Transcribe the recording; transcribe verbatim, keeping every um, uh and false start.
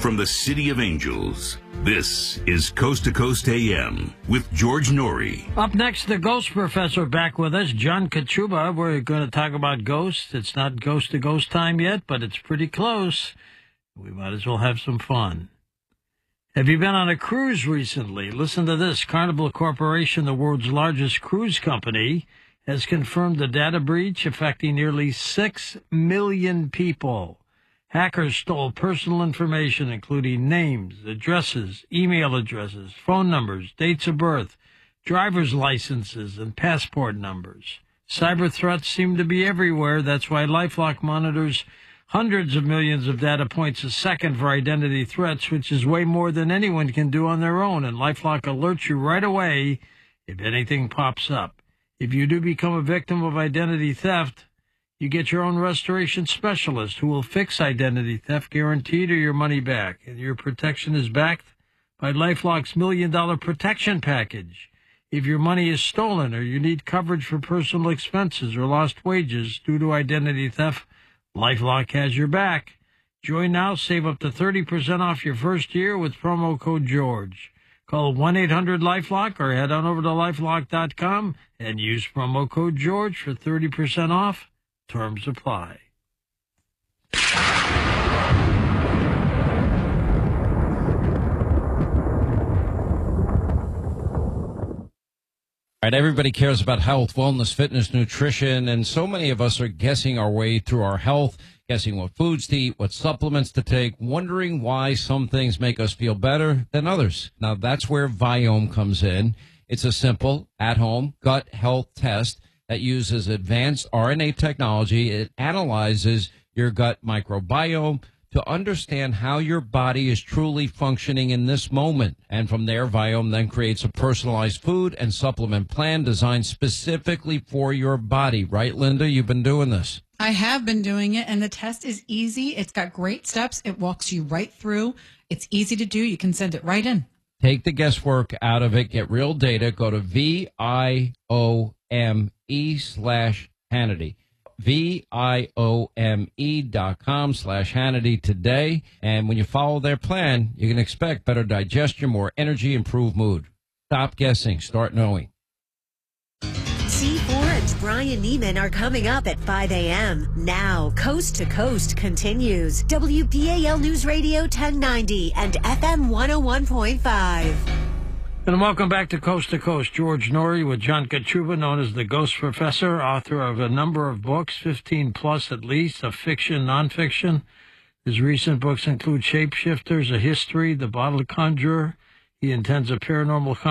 from the City of Angels. This is Coast to Coast A M with George Norrie. Up next, the Ghost Professor back with us, John Kachuba. We're going to talk about ghosts. It's not Ghost to Ghost time yet, but it's pretty close. We might as well have some fun. Have you been on a cruise recently? Listen to this. Carnival Corporation, the world's largest cruise company, has confirmed a data breach affecting nearly six million people. Hackers stole personal information, including names, addresses, email addresses, phone numbers, dates of birth, driver's licenses, and passport numbers. Cyber threats seem to be everywhere. That's why LifeLock monitors hundreds of millions of data points a second for identity threats, which is way more than anyone can do on their own. And LifeLock alerts you right away if anything pops up. If you do become a victim of identity theft, you get your own restoration specialist who will fix identity theft, guaranteed, or your money back. And your protection is backed by LifeLock's Million Dollar Protection Package. If your money is stolen or you need coverage for personal expenses or lost wages due to identity theft, LifeLock has your back. Join now, save up to thirty percent off your first year with promo code George. Call one eight hundred LifeLock or head on over to lifelock dot com and use promo code George for thirty percent off. Terms apply. All right, everybody cares about health, wellness, fitness, nutrition, and so many of us are guessing our way through our health, guessing what foods to eat, what supplements to take, wondering why some things make us feel better than others. Now, that's where Viome comes in. It's a simple, at-home gut health test that uses advanced R N A technology. It analyzes your gut microbiome to understand how your body is truly functioning in this moment. And from there, Viome then creates a personalized food and supplement plan designed specifically for your body. Right, Linda? You've been doing this. I have been doing it, and the test is easy. It's got great steps. It walks you right through. It's easy to do. You can send it right in. Take the guesswork out of it. Get real data. Go to V I O M E slash Hannity. V I O M E dot com slash Hannity today. And when you follow their plan, you can expect better digestion, more energy, improved mood. Stop guessing. Start knowing. C four and Brian Neiman are coming up at five a.m. Now, Coast to Coast continues. W P A L News Radio ten ninety and F M one oh one point five. And welcome back to Coast to Coast. George Norrie with John Kachuba, known as the Ghost Professor, author of a number of books, fifteen plus at least, of fiction, nonfiction. His recent books include Shapeshifters, A History, The Bottle Conjurer. He intends a paranormal